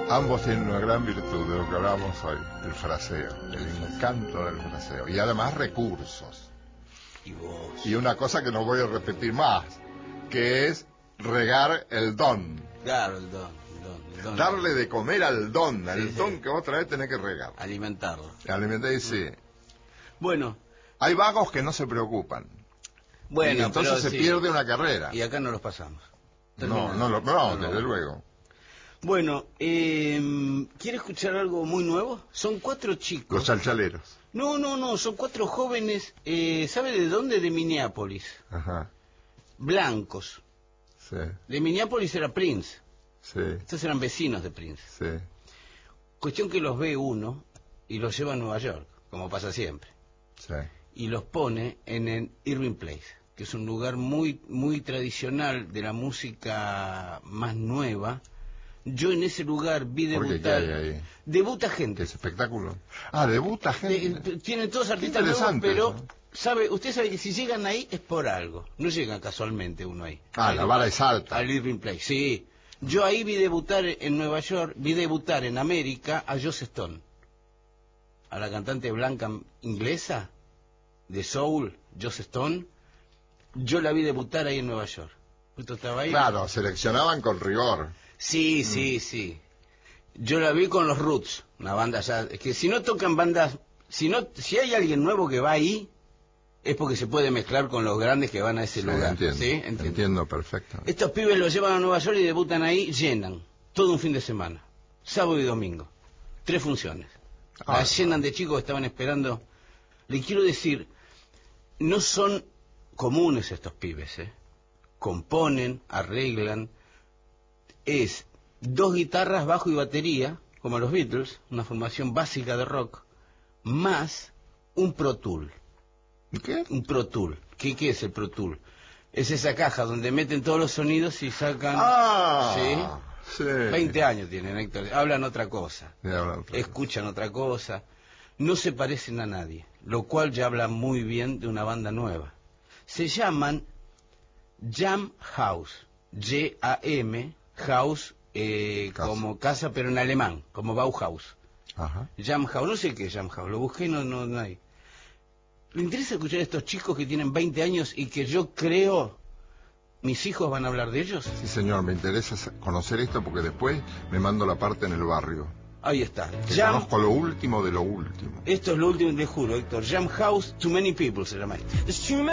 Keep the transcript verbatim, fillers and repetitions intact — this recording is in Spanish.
Ambos tienen una gran virtud de lo que hablábamos hoy, el fraseo, el encanto del fraseo, y además recursos. Y vos. Y una cosa que no voy a repetir más, que es regar el don. Claro, el don. El don, el don Darle de comer al don, sí, al sí. don que otra vez tenés que regar. Alimentarlo. Alimentar y sí. Bueno. Hay vagos que no se preocupan. Bueno, y entonces pero se sí. pierde una carrera. Y acá no los pasamos. No, no, lo, no, no, desde luego. Bueno, eh, ¿quiere escuchar algo muy nuevo? Son cuatro chicos. Los chalchaleros. No, no, no, son cuatro jóvenes, eh, ¿sabe de dónde? De Minneapolis. Ajá. Blancos. Sí. De Minneapolis era Prince. Sí. Estos eran vecinos de Prince. Sí. Cuestión que los ve uno y los lleva a Nueva York, como pasa siempre. Sí. Y los pone en el Irving Place, que es un lugar muy, muy tradicional de la música más nueva. Yo en ese lugar vi debutar... ¿Qué hay ahí? Debuta gente. ¿Qué espectáculo? Ah, debuta gente. De, tienen todos artistas nuevos, pero... Eso. sabe Usted sabe que si llegan ahí es por algo. No llegan casualmente uno ahí. Ah, al, la vara es alta. Al Irving Place, sí. Yo ahí vi debutar en Nueva York, vi debutar en América a Joss Stone. A la cantante blanca inglesa de soul, Joss Stone. Yo la vi debutar ahí en Nueva York. ¿Usted estaba ahí? Claro, seleccionaban con rigor. Sí, sí, mm. sí. Yo la vi con los Roots, una banda ya... Es que si no tocan bandas... Si no, si hay alguien nuevo que va ahí, es porque se puede mezclar con los grandes que van a ese sí, lugar. Entiendo, ¿sí? Entiendo. entiendo perfecto. Estos pibes los llevan a Nueva York y debutan ahí, llenan. Todo un fin de semana. Sábado y domingo. Tres funciones. Ah, Las llenan de chicos que estaban esperando. Le quiero decir, no son comunes estos pibes, ¿eh? Componen, arreglan... Es dos guitarras, bajo y batería, como los Beatles, una formación básica de rock, más un Pro Tool. ¿Qué? Un Pro Tool. ¿Qué, qué es el Pro Tool? Es esa caja donde meten todos los sonidos y sacan... Ah, ¿sí? sí. veinte años tienen, Héctor. Hablan otra cosa. Sí, hablan otra escuchan cosa. otra cosa. No se parecen a nadie, lo cual ya habla muy bien de una banda nueva. Se llaman Jam House. J A M House, eh, casa. Como casa, pero en alemán, como Bauhaus. Ajá. Jam House, no sé qué es Jam House, lo busqué y no, no, no hay. ¿Le interesa escuchar a estos chicos que tienen veinte años y que yo creo mis hijos van a hablar de ellos? Sí, señor, me interesa conocer esto porque después me mando la parte en el barrio. Ahí está. Que Jam... conozco lo último de lo último. Esto es lo último, te juro, Héctor. Jam House, Too Many People se llama esto.